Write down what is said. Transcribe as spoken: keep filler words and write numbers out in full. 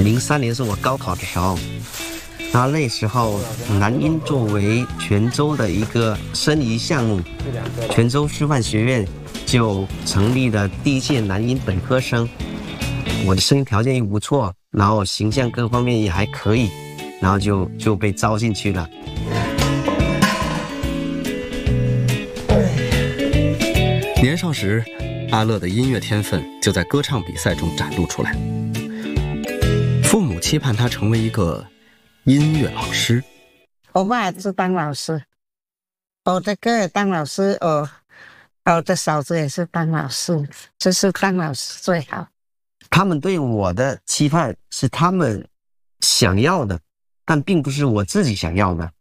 零三年是我高考的时候，然后那时候南音作为泉州的一个申遗项目，泉州师范学院就成立了第一届南音本科生。我的声音条件又不错，然后形象各方面也还可以，然后就就被招进去了。 年少时，阿乐的音乐天分就在歌唱比赛中展露出来。父母期盼他成为一个音乐老师。 我爸是当老师，我的哥也当老师，我我的嫂子也是当老师，就是当老师最好。 他们对我的期盼是他们想要的，但并不是我自己想要的。